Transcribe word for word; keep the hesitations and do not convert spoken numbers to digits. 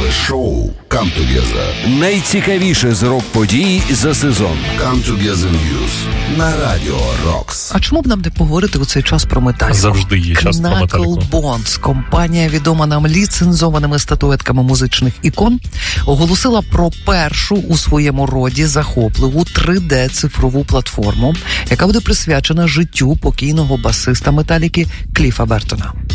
шоу Come Together. Найцікавіше з рок-подій за сезон. Come Together News на Радіо Рокс. А чому б нам не поговорити у цей час про Металіку? Завжди є час про Металіку. Knuckle Bones, компанія, відома нам ліцензованими статуетками музичних ікон, оголосила про першу у своєму роді захопливу три де-цифрову платформу, яка буде присвячена життю покійного басиста Металіки Кліфа Бертона.